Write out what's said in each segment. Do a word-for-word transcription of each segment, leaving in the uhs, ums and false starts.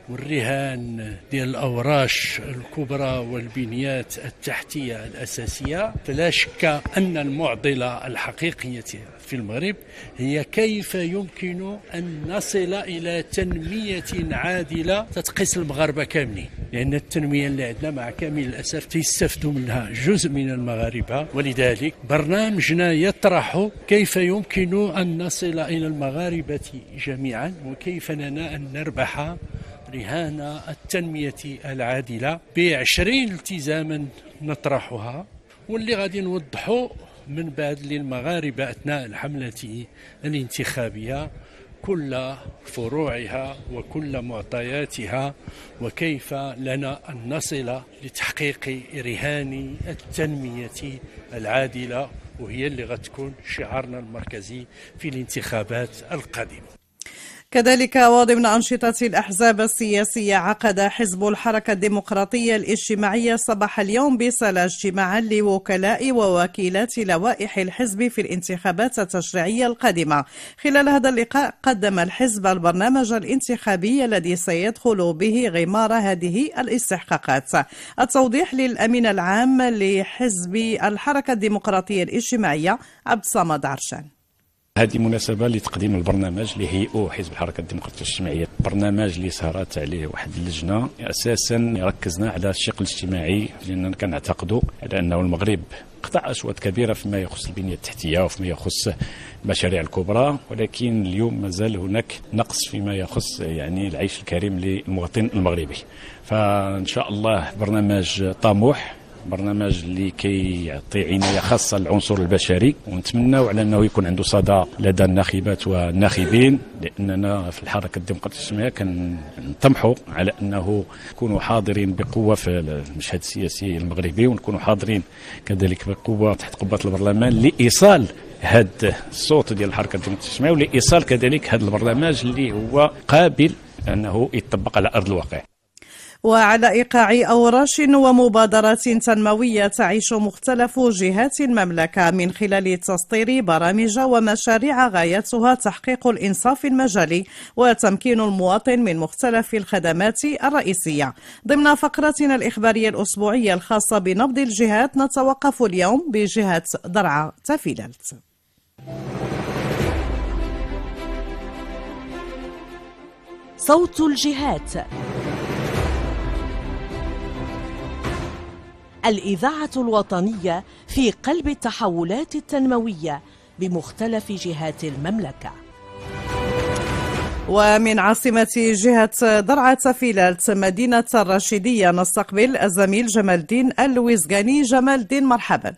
والرهان ديال الأوراش الكبرى والبنيات التحتية الأساسية، فلا شك أن المعضلة الحقيقية في المغرب هي كيف يمكن أن نصل إلى تنمية عادلة تتقيس المغاربة كاملين، لأن التنمية اللي عندنا مع كامل الأسف تستفدوا منها جزء من المغاربة. ولذلك برنامجنا يطرح كيف يمكن أن نصل إلى المغاربة جميعا، وكيف لنا أن نربح رهان التنمية العادلة بعشرين التزاما نطرحها، واللي غادي نوضحوا من بعد للمغاربة أثناء الحملة الانتخابية كل فروعها وكل معطياتها، وكيف لنا أن نصل لتحقيق رهان التنمية العادلة، وهي اللي غتكون شعارنا المركزي في الانتخابات القادمة. كذلك وضمن أنشطة الأحزاب السياسية، عقد حزب الحركة الديمقراطية الاجتماعية صباح اليوم بصالة اجتماعا لوكلاء ووكيلات لوائح الحزب في الانتخابات التشريعية القادمة. خلال هذا اللقاء قدم الحزب البرنامج الانتخابي الذي سيدخل به غمار هذه الاستحقاقات. التوضيح للأمين العام لحزب الحركة الديمقراطية الاجتماعية عبد الصمد عرشان. هذه مناسبة لتقديم البرنامج اللي هيئوه حزب الحركة الديمقراطية الاجتماعية، برنامج اللي صارت عليه واحد اللجنة. أساسا ركزنا على الشق الاجتماعي، لأننا كنعتقدوا على أنه المغرب قطع أشواط كبيرة فيما يخص البنية التحتية وفيما يخص المشاريع الكبرى، ولكن اليوم مازال هناك نقص فيما يخص يعني العيش الكريم للمواطن المغربي. فإن شاء الله برنامج طموح، برنامج اللي كيعطي عنايه خاصه للعنصر البشري، ونتمناو على انه يكون عنده صدى لدى الناخبات والناخبين، لاننا في الحركه الديمقراطيه الاجتماعيه كنطمحوا على انه نكونوا حاضرين بقوه في المشهد السياسي المغربي، ونكونوا حاضرين كذلك بقوه تحت قبه البرلمان لايصال هذا الصوت ديال الحركه الديمقراطيه الاجتماعيه، ولايصال كذلك هذا البرنامج اللي هو قابل انه يطبق على ارض الواقع. وعلى إيقاع أوراش ومبادرات تنموية تعيش مختلف جهات المملكة من خلال تسطير برامج ومشاريع غايتها تحقيق الإنصاف المجالي وتمكين المواطن من مختلف الخدمات الرئيسية. ضمن فقرتنا الإخبارية الأسبوعية الخاصة بنبض الجهات، نتوقف اليوم بجهة درعا تافيلالت. صوت الجهات، الإذاعة الوطنية في قلب التحولات التنموية بمختلف جهات المملكة. ومن عاصمة جهة درعا تافيلالت مدينة الرشيدية نستقبل الزميل جمال الدين الوزغاني. جمال الدين، مرحبا.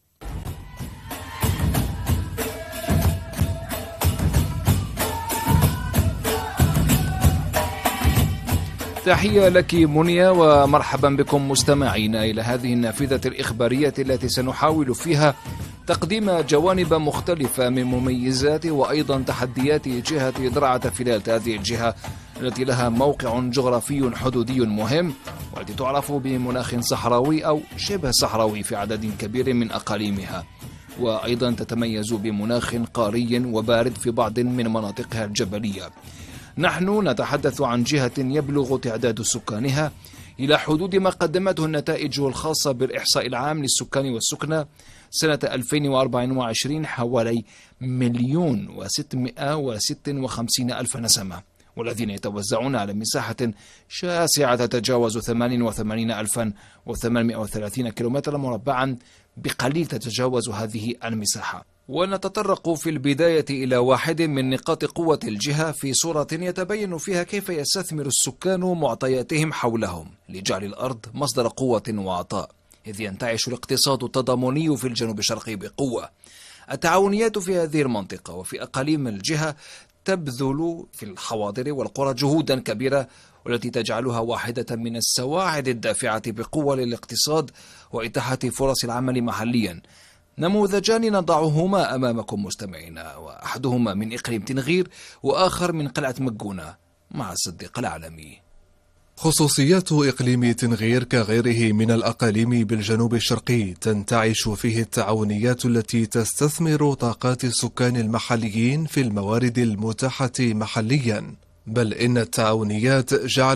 تحية لك منيا، ومرحبا بكم مستمعينا إلى هذه النافذة الإخبارية التي سنحاول فيها تقديم جوانب مختلفة من مميزات وأيضا تحديات جهة درعا تافيلالت، هذه الجهة التي لها موقع جغرافي حدودي مهم، والتي تعرف بمناخ صحراوي أو شبه صحراوي في عدد كبير من أقاليمها، وأيضا تتميز بمناخ قاري وبارد في بعض من مناطقها الجبلية. نحن نتحدث عن جهة يبلغ تعداد سكانها إلى حدود ما قدمته النتائج الخاصة بالإحصاء العام للسكان والسكنى سنة ألفين وأربعة وعشرين حوالي مليون وستمائة وستة وخمسين ألف نسمة، والذين يتوزعون على مساحة شاسعة تتجاوز ثمانية وثمانين ألفا وثمانمائة وثلاثين كيلومترا مربعا، بقليل تتجاوز هذه المساحة. ونتطرق في البداية إلى واحد من نقاط قوة الجهة في صورة يتبين فيها كيف يستثمر السكان معطياتهم حولهم لجعل الأرض مصدر قوة وعطاء، إذ ينتعش الاقتصاد التضامني في الجنوب الشرقي بقوة. التعاونيات في هذه المنطقة وفي أقاليم الجهة تبذل في الحواضر والقرى جهودا كبيرة، والتي تجعلها واحدة من السواعد الدافعة بقوة للاقتصاد وإتاحة فرص العمل محليا. نموذجان نضعهما أمامكم مستمعينا، وأحدهما من إقليم تنغير وآخر من قلعة مكونة مع الصديق العالمي. خصوصيات إقليم تنغير كغيره من الأقاليم بالجنوب الشرقي تنتعش فيه التعاونيات التي تستثمر طاقات السكان المحليين في الموارد المتاحة محليا، بل إن التعاونيات جعل